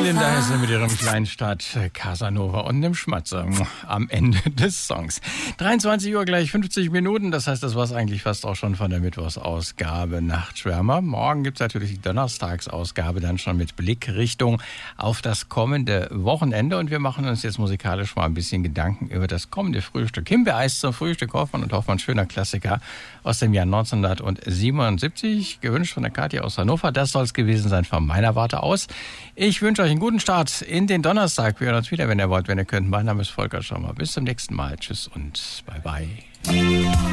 Linda Hesse mit ihrem Kleinstadt Casanova und dem Schmatzer am Ende des Songs. 23 Uhr gleich 50 Minuten, das heißt, das war es eigentlich fast auch schon von der Mittwochsausgabe Nachtschwärmer. Morgen gibt es natürlich die Donnerstagsausgabe, dann schon mit Blickrichtung auf das kommende Wochenende. Und wir machen uns jetzt musikalisch mal ein bisschen Gedanken über das kommende Frühstück. Himbeereis zum Frühstück, Hoffmann und Hoffmann, schöner Klassiker aus dem Jahr 1977, gewünscht von der Katja aus Hannover. Das soll es gewesen sein von meiner Warte aus. Ich wünsche euch einen guten Start in den Donnerstag. Wir hören uns wieder, wenn ihr wollt, wenn ihr könnt. Mein Name ist Volker Schommer. Bis zum nächsten Mal. Tschüss und bye bye.